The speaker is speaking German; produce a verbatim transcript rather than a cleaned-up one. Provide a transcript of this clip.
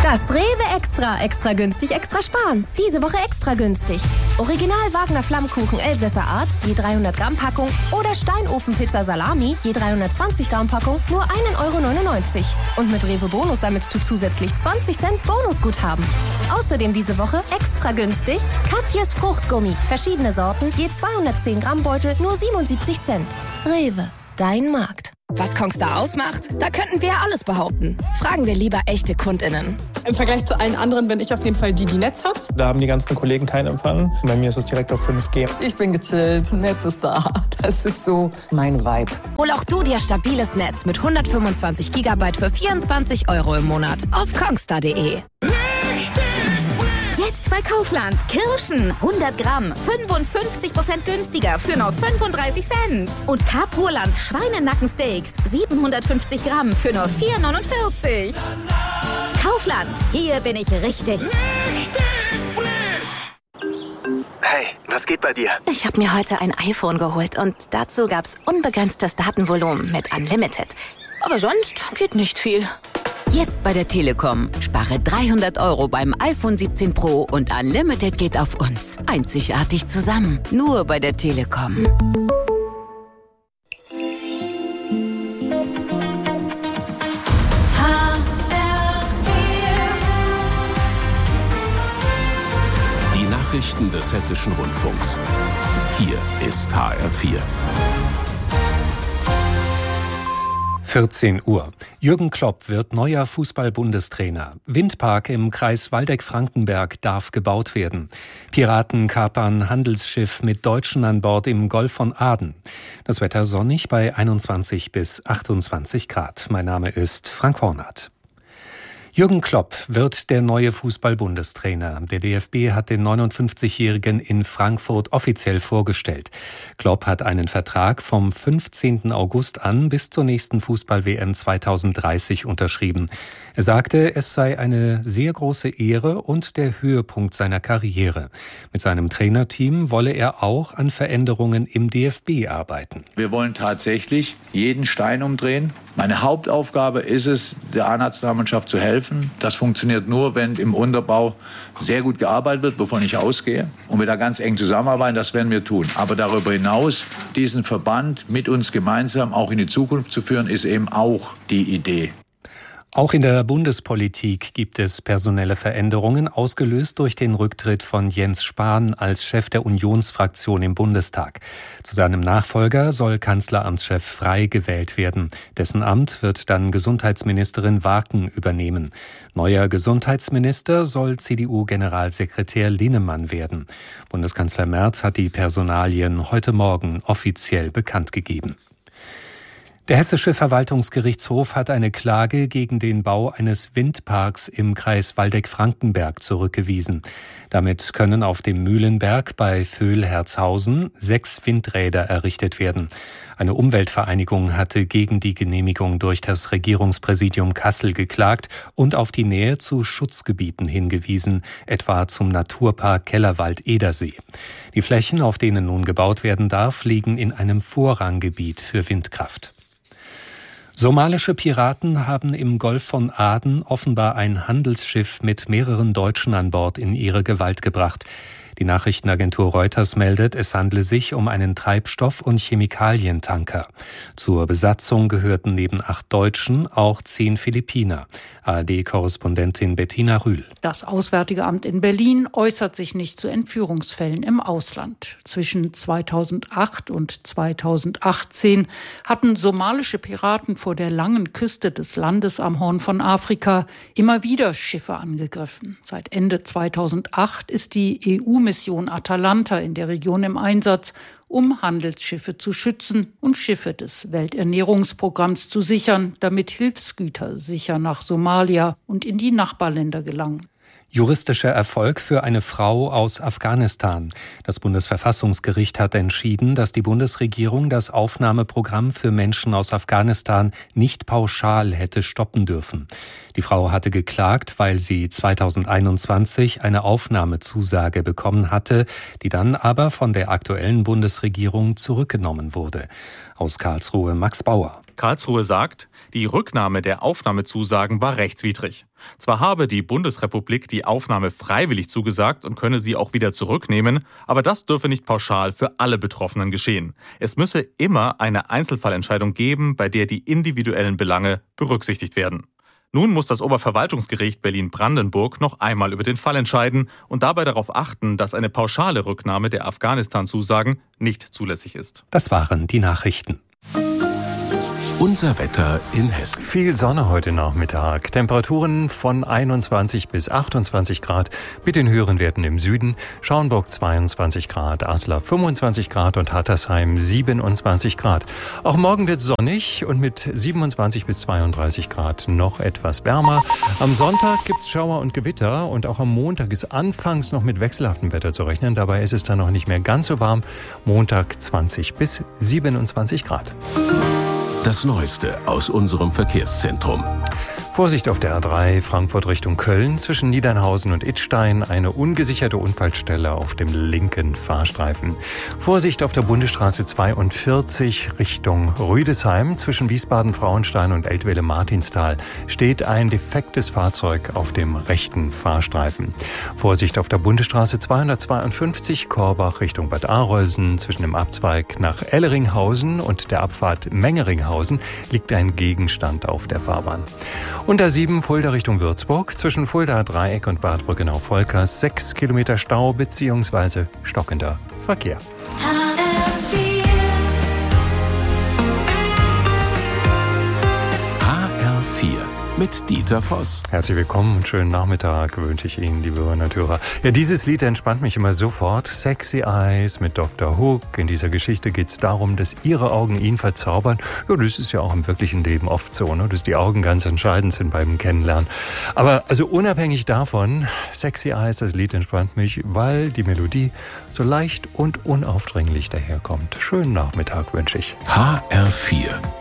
Das Rewe Extra, extra günstig, extra sparen. Diese Woche extra günstig. Original Wagner Flammkuchen Elsässer Art, je dreihundert Gramm Packung oder Steinofenpizza Salami, je dreihundertzwanzig Gramm Packung, nur ein Euro neunundneunzig. Und mit Rewe Bonus sammelst du zusätzlich zwanzig Cent Bonusguthaben. Außerdem diese Woche extra günstig Katjes Fruchtgummi, verschiedene Sorten, je zweihundertzehn Gramm Beutel, nur siebenundsiebzig Cent. Rewe, dein Markt. Was Kongstar ausmacht? Da könnten wir ja alles behaupten. Fragen wir lieber echte KundInnen. Im Vergleich zu allen anderen bin ich auf jeden Fall die, die Netz hat. Da haben die ganzen Kollegen keinen Empfang. Bei mir ist es direkt auf fünf G. Ich bin gechillt, Netz ist da. Das ist so mein Vibe. Hol auch du dir stabiles Netz mit hundertfünfundzwanzig Gigabyte für vierundzwanzig Euro im Monat auf kongstar punkt de. Jetzt bei Kaufland. Kirschen hundert Gramm, fünfundfünfzig Prozent günstiger für nur fünfunddreißig Cent. Und Carpurland Schweinenackensteaks, siebenhundertfünfzig Gramm für nur vier neunundvierzig. Kaufland, hier bin ich richtig. Richtig frisch. Hey, was geht bei dir? Ich habe mir heute ein iPhone geholt und dazu gab's unbegrenztes Datenvolumen mit Unlimited. Aber sonst geht nicht viel. Jetzt bei der Telekom. Spare dreihundert Euro beim iPhone siebzehn Pro und Unlimited geht auf uns. Einzigartig zusammen. Nur bei der Telekom. Die Nachrichten des Hessischen Rundfunks. Hier ist H R vier. vierzehn Uhr. Jürgen Klopp wird neuer Fußball-Bundestrainer. Windpark im Kreis Waldeck-Frankenberg darf gebaut werden. Piraten kapern Handelsschiff mit Deutschen an Bord im Golf von Aden. Das Wetter sonnig bei einundzwanzig bis achtundzwanzig Grad. Mein Name ist Frank Hornath. Jürgen Klopp wird der neue Fußball-Bundestrainer. Der D F B hat den neunundfünfzigjährigen in Frankfurt offiziell vorgestellt. Klopp hat einen Vertrag vom fünfzehnten August an bis zur nächsten Fußball-W M zweitausenddreißig unterschrieben. Er sagte, es sei eine sehr große Ehre und der Höhepunkt seiner Karriere. Mit seinem Trainerteam wolle er auch an Veränderungen im D F B arbeiten. Wir wollen tatsächlich jeden Stein umdrehen. Meine Hauptaufgabe ist es, der A-Nationalmannschaft zu helfen. Das funktioniert nur, wenn im Unterbau sehr gut gearbeitet wird, wovon ich ausgehe. Und wir da ganz eng zusammenarbeiten, das werden wir tun. Aber darüber hinaus, diesen Verband mit uns gemeinsam auch in die Zukunft zu führen, ist eben auch die Idee. Auch in der Bundespolitik gibt es personelle Veränderungen, ausgelöst durch den Rücktritt von Jens Spahn als Chef der Unionsfraktion im Bundestag. Zu seinem Nachfolger soll Kanzleramtschef Frey gewählt werden. Dessen Amt wird dann Gesundheitsministerin Warken übernehmen. Neuer Gesundheitsminister soll C D U-Generalsekretär Linnemann werden. Bundeskanzler Merz hat die Personalien heute Morgen offiziell bekannt gegeben. Der Hessische Verwaltungsgerichtshof hat eine Klage gegen den Bau eines Windparks im Kreis Waldeck-Frankenberg zurückgewiesen. Damit können auf dem Mühlenberg bei Vöhl-Herzhausen sechs Windräder errichtet werden. Eine Umweltvereinigung hatte gegen die Genehmigung durch das Regierungspräsidium Kassel geklagt und auf die Nähe zu Schutzgebieten hingewiesen, etwa zum Naturpark Kellerwald-Edersee. Die Flächen, auf denen nun gebaut werden darf, liegen in einem Vorranggebiet für Windkraft. Somalische Piraten haben im Golf von Aden offenbar ein Handelsschiff mit mehreren Deutschen an Bord in ihre Gewalt gebracht. Die Nachrichtenagentur Reuters meldet, es handle sich um einen Treibstoff- und Chemikalientanker. Zur Besatzung gehörten neben acht Deutschen auch zehn Philippiner. A R D-Korrespondentin Bettina Rühl. Das Auswärtige Amt in Berlin äußert sich nicht zu Entführungsfällen im Ausland. Zwischen zweitausendacht und zweitausendachtzehn hatten somalische Piraten vor der langen Küste des Landes am Horn von Afrika immer wieder Schiffe angegriffen. Seit Ende zweitausendacht ist die E U-Mission Atalanta in der Region im Einsatz, um Handelsschiffe zu schützen und Schiffe des Welternährungsprogramms zu sichern, damit Hilfsgüter sicher nach Somalia und in die Nachbarländer gelangen. Juristischer Erfolg für eine Frau aus Afghanistan. Das Bundesverfassungsgericht hat entschieden, dass die Bundesregierung das Aufnahmeprogramm für Menschen aus Afghanistan nicht pauschal hätte stoppen dürfen. Die Frau hatte geklagt, weil sie zweitausendeinundzwanzig eine Aufnahmezusage bekommen hatte, die dann aber von der aktuellen Bundesregierung zurückgenommen wurde. Aus Karlsruhe Max Bauer. Karlsruhe sagt, die Rücknahme der Aufnahmezusagen war rechtswidrig. Zwar habe die Bundesrepublik die Aufnahme freiwillig zugesagt und könne sie auch wieder zurücknehmen, aber das dürfe nicht pauschal für alle Betroffenen geschehen. Es müsse immer eine Einzelfallentscheidung geben, bei der die individuellen Belange berücksichtigt werden. Nun muss das Oberverwaltungsgericht Berlin-Brandenburg noch einmal über den Fall entscheiden und dabei darauf achten, dass eine pauschale Rücknahme der Afghanistan-Zusagen nicht zulässig ist. Das waren die Nachrichten. Unser Wetter in Hessen. Viel Sonne heute Nachmittag. Temperaturen von einundzwanzig bis achtundzwanzig Grad mit den höheren Werten im Süden. Schaumburg zweiundzwanzig Grad, Aslar fünfundzwanzig Grad und Hattersheim siebenundzwanzig Grad. Auch morgen wird sonnig und mit siebenundzwanzig bis zweiunddreißig Grad noch etwas wärmer. Am Sonntag gibt's Schauer und Gewitter und auch am Montag ist anfangs noch mit wechselhaftem Wetter zu rechnen. Dabei ist es dann noch nicht mehr ganz so warm. Montag zwanzig bis siebenundzwanzig Grad. Das Neueste aus unserem Verkehrszentrum. Vorsicht auf der A drei Frankfurt Richtung Köln zwischen Niedernhausen und Idstein. Eine ungesicherte Unfallstelle auf dem linken Fahrstreifen. Vorsicht auf der Bundesstraße zweiundvierzig Richtung Rüdesheim zwischen Wiesbaden-Frauenstein und Eltville-Martinstal. Steht ein defektes Fahrzeug auf dem rechten Fahrstreifen. Vorsicht auf der Bundesstraße zweihundertzweiundfünfzig Korbach Richtung Bad Arolsen. Zwischen dem Abzweig nach Elleringhausen und der Abfahrt Mengeringhausen liegt ein Gegenstand auf der Fahrbahn. Und A sieben Fulda Richtung Würzburg, zwischen Fulda Dreieck und Bad Brückenau-Volkers, sechs Kilometer Stau bzw. stockender Verkehr. H R vier mit Dieter Voss. Herzlich willkommen und schönen Nachmittag wünsche ich Ihnen, liebe Hörerinnen und Hörer. Ja, dieses Lied entspannt mich immer sofort. Sexy Eyes mit Doktor Hook. In dieser Geschichte geht es darum, dass Ihre Augen ihn verzaubern. Ja, das ist ja auch im wirklichen Leben oft so, ne? Dass die Augen ganz entscheidend sind beim Kennenlernen. Aber also unabhängig davon, Sexy Eyes, das Lied entspannt mich, weil die Melodie so leicht und unaufdringlich daherkommt. Schönen Nachmittag wünsche ich. H R vier